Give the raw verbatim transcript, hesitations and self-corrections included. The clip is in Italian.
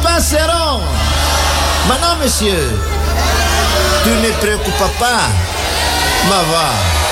passeront. Mais non, monsieur, tu ne te préoccupes pas. Ma va.